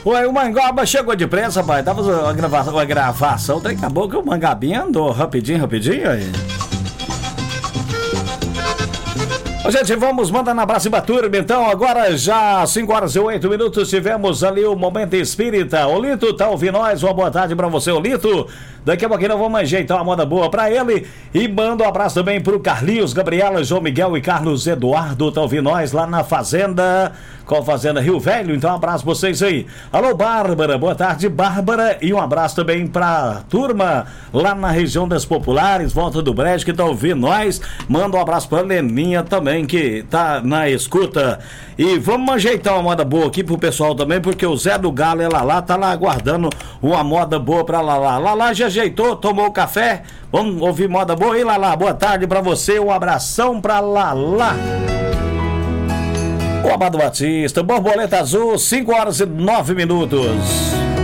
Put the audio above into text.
Ué, o Mangoba chegou depressa, pai. Tava uma gravação, tem acabou que o Mangabinha andou rapidinho aí. Ô, gente, vamos mandando abraço pra turma, então, agora já 5h08, tivemos ali o Momento Espírita. O Lito tá ouvindo nós, uma boa tarde pra você, Lito. Daqui a pouquinho nós vamos ajeitar uma moda boa pra ele. E manda um abraço também pro Carlinhos, Gabriela, João Miguel e Carlos Eduardo, tá ouvindo nós lá na Fazenda. Qual Fazenda? Rio Velho, então um abraço pra vocês aí. Alô, Bárbara, boa tarde, Bárbara. E um abraço também pra turma lá na região das Populares, Volta do Brejo, que tá ouvindo nós. Manda um abraço pra Leninha também, que tá na escuta. E vamos ajeitar uma moda boa aqui pro pessoal também, porque o Zé do Galo e Lalá tá lá aguardando uma moda boa pra Lalá. Lalá já ajeitou, tomou café. Vamos ouvir moda boa aí, Lalá. Boa tarde pra você, um abração pra Lalá. O Amado Batista, Borboleta Azul, 5h09.